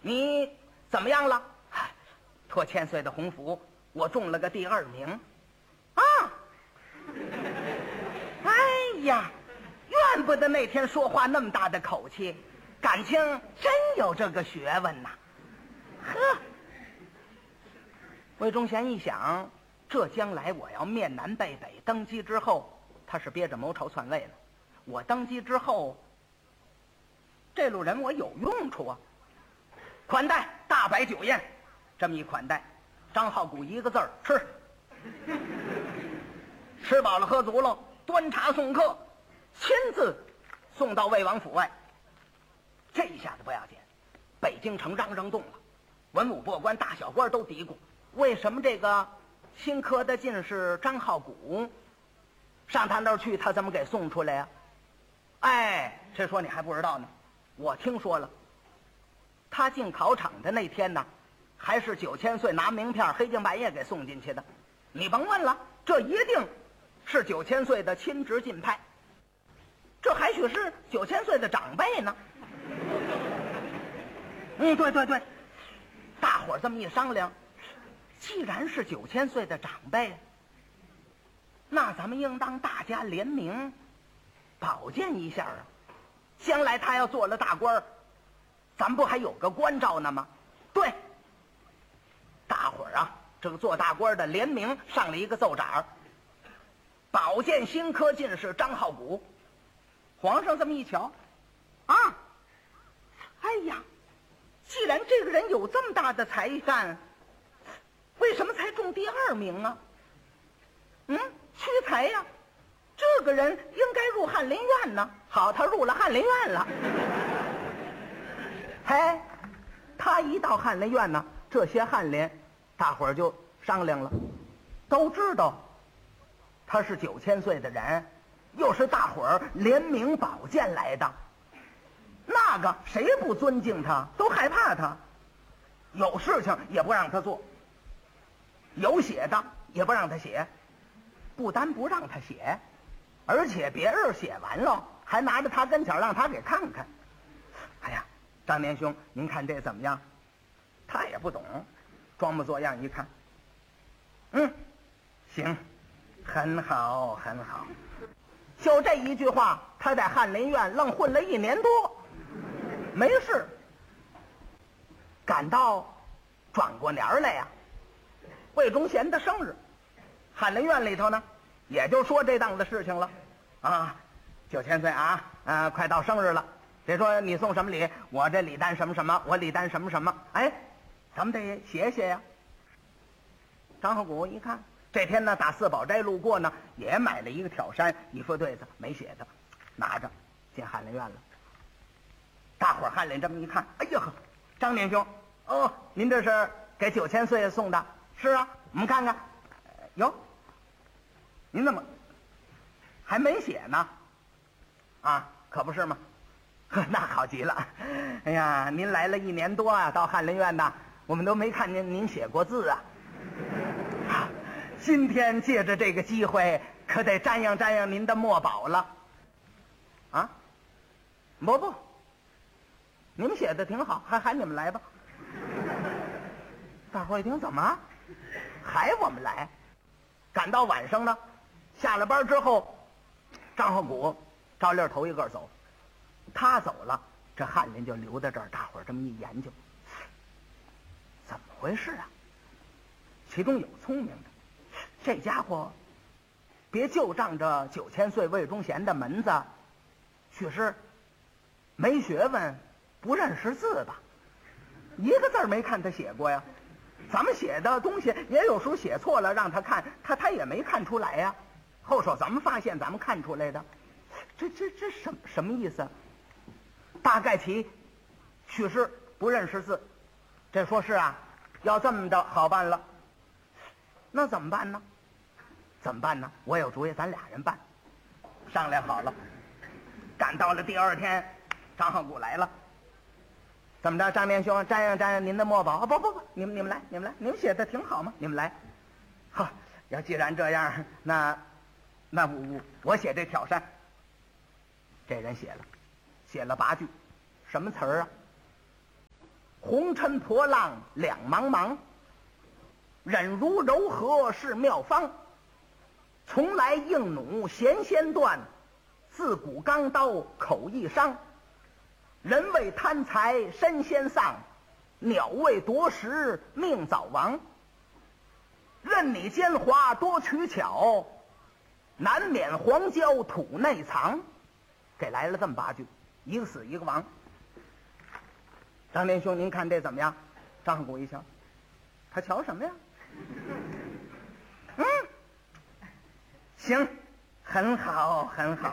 你怎么样了？托千岁的洪福，我中了个第2名。啊！哎呀，怨不得那天说话那么大的口气，感情真有这个学问呐。呵，魏忠贤一想，这将来我要面南背北，登基之后，他是憋着谋朝篡位了。我登基之后，这路人我有用处啊！款待大摆酒宴，这么一款待，张浩古一个字儿吃。吃饱了喝足了，端茶送客，亲自送到魏王府外。这一下子不要紧，北京城嚷嚷动了，文武百官大小官都嘀咕，为什么这个新科的进士张浩古上他那儿去，他怎么给送出来呀？哎，这说你还不知道呢，我听说了，他进考场的那天呢，还是9000岁拿名片黑更半夜给送进去的。你甭问了，这一定是9000岁的亲直进派，这还许是9000岁的长辈呢。对对对，大伙儿这么一商量，既然是9000岁的长辈，那咱们应当大家联名保荐一下啊！将来他要做了大官，咱不还有个关照呢吗？对，大伙儿啊，这个做大官的联名上了一个奏章，保荐新科进士张浩古。皇上这么一瞧，啊，哎呀，既然这个人有这么大的才干，为什么才中第2名啊？屈才呀，这个人应该入翰林院呢。好，他入了翰林院了。嘿，他一到翰林院呢，这些翰林大伙儿就商量了，都知道他是9000岁的人，又是大伙儿联名保荐来的，那个谁不尊敬他，都害怕他，有事情也不让他做，有写的也不让他写，不单不让他写，而且别人写完了还拿着他跟前让他给看看。哎呀，张年兄，您看这怎么样？他也不懂，装模作样一看，行，很好很好。就这一句话，他在翰林院愣混了1年多，没事。赶到转过年来呀，魏忠贤的生日，翰林院里头呢，也就说这档子事情了。啊，9000岁啊，快到生日了。谁说你送什么礼？我这礼单什么什么，我礼单什么什么。哎，咱们得写写呀。张浩古一看，这天呢打4宝斋路过呢，也买了一个挑衫一副对子，没写的，拿着进翰林院了。大伙儿翰林这么一看，哎呀呵，张年兄，哦，您这是给9000岁送的？是啊，我们看看。哟，您怎么还没写呢？啊，可不是吗？呵，那好极了。哎呀，您来了1年多啊，到翰林院呢，我们都没看见您写过字啊。今天借着这个机会，可得瞻仰瞻仰您的墨宝了。啊，不，你们写的挺好，还喊你们来吧。大伙一听，怎么还我们来？赶到晚上呢，下了班之后，张浩古照例头一个走，他走了，这翰林就留在这儿。大伙儿这么一研究，怎么回事啊？其中有聪明的，这家伙别就仗着9000岁魏忠贤的门子，许是没学问，不认识字吧？一个字没看他写过呀。咱们写的东西也有时候写错了，让他看，他也没看出来呀。后手咱们发现，咱们看出来的，这什么意思？大概其许是不认识字。这说是啊，要这么着好办了。那怎么办呢？怎么办呢？我有主意，咱俩人办。商量好了，赶到了第2天，张浩古来了。怎么着，张年兄，瞻仰瞻仰您的墨宝。不，你们来，你们写的挺好吗？你们来。好，要既然这样，那我写这挑衫。这人写了8句，什么词儿啊？ 红尘破浪两茫茫，忍如柔和是妙方，从来硬弩弦先断，自古钢刀口易伤。人为贪财身先丧，鸟为夺食命早亡。任你奸猾多取巧，难免黄胶土内藏。给来了这么8句，一个死一个亡。张连兄，您看这怎么样？张汉谷一瞧，他瞧什么呀？行，很好，很好，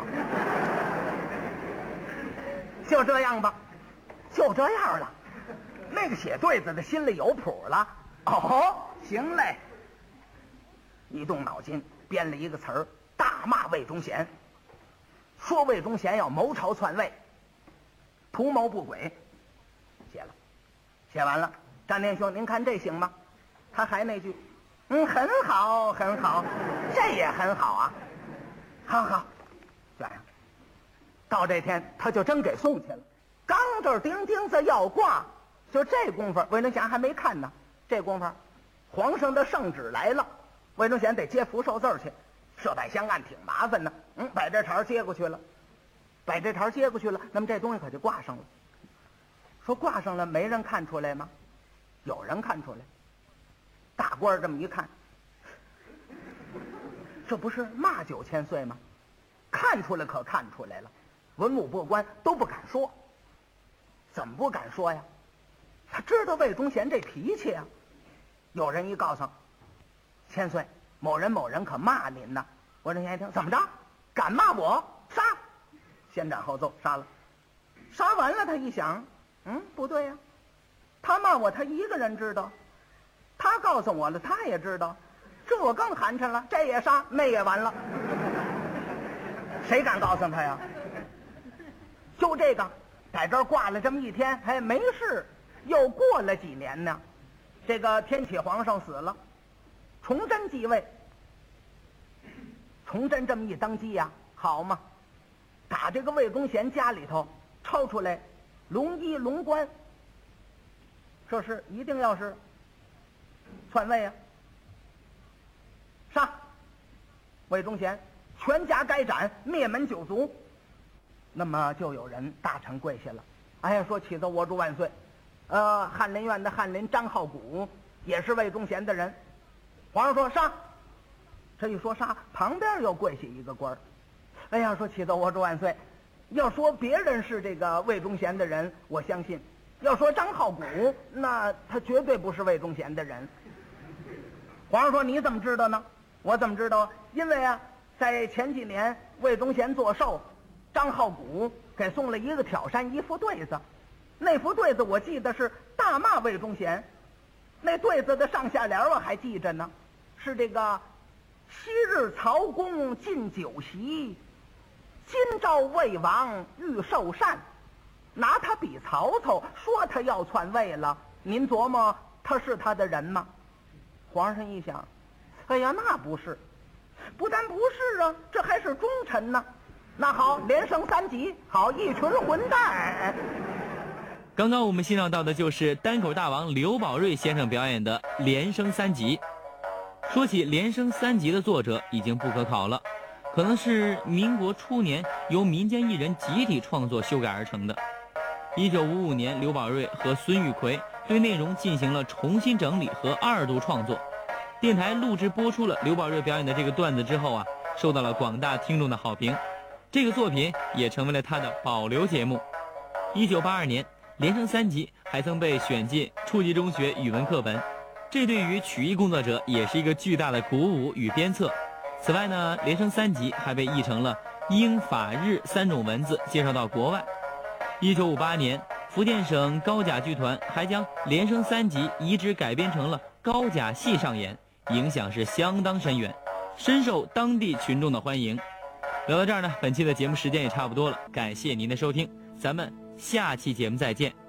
就这样吧，就这样了。那个写对子的心里有谱了。哦，行嘞。一动脑筋编了一个词儿，大骂魏忠贤，说魏忠贤要谋朝篡位，图谋不轨。写了，写完了。张连兄，您看这行吗？他还那句，很好，很好，这也很好啊。好好，这样。到这天，他就真给送去了。刚这儿钉钉子要挂，就这功夫，魏忠贤还没看呢。这功夫，皇上的圣旨来了，魏忠贤得接福寿字去。设摆香案挺麻烦的，把这茬接过去了，把这茬接过去了，那么这东西可就挂上了。说挂上了，没人看出来吗？有人看出来。大官这么一看，这不是骂9000岁吗？看出来可看出来了，文武百官都不敢说。怎么不敢说呀？他知道魏忠贤这脾气啊。有人一告诉千岁，某人某人可骂您呢。魏忠贤一听，怎么着？敢骂我？杀！先斩后奏，杀了。杀完了，他一想，不对呀，他骂我，他一个人知道，他告诉我了，他也知道，这我更寒碜了，这也杀，那也完了，谁敢告诉他呀？就这个，在这儿挂了这么一天，还没事。又过了几年呢，这个天启皇上死了，崇祯继位。崇祯这么一登基呀，好嘛，打这个魏忠贤家里头抄出来龙衣龙冠，这是一定要是篡位啊，杀魏忠贤，全家该斩，灭门九族。那么就有人大臣跪下了，哎呀，说启奏我主万岁，翰林院的翰林张浩古也是魏忠贤的人。皇上说杀，这一说杀，旁边又跪下一个官儿，哎呀，说启奏我主万岁，要说别人是这个魏忠贤的人，我相信；要说张浩古，那他绝对不是魏忠贤的人。皇上说你怎么知道呢？我怎么知道？因为啊，在前几年魏忠贤做寿，张浩古给送了一个挑山一副对子，那副对子我记得是大骂魏忠贤，那对子的上下联我还记着呢，是这个昔日曹公进酒席，今朝魏王欲受禅，拿他比曹操，说他要篡位了，您琢磨他是他的人吗？皇上一想，哎呀，那不是，不但不是啊，这还是忠臣呢。那好，连升3级，好，一群混蛋。 刚刚我们欣赏到的就是单口大王刘宝瑞先生表演的连升3级。说起连升3级的作者已经不可考了，可能是民国初年由民间艺人集体创作修改而成的。1955年，刘宝瑞和孙玉奎对内容进行了重新整理和2度创作。电台录制播出了刘宝瑞表演的这个段子之后啊，受到了广大听众的好评。这个作品也成为了他的保留节目。1982年，连升3级还曾被选进初级中学语文课本，这对于曲艺工作者也是一个巨大的鼓舞与鞭策。此外呢，连升3级还被译成了英法日3种文字，介绍到国外。1958年，福建省高甲剧团还将连升3级移植改编成了高甲戏上演，影响是相当深远，深受当地群众的欢迎。聊到这儿呢，本期的节目时间也差不多了，感谢您的收听，咱们下期节目再见。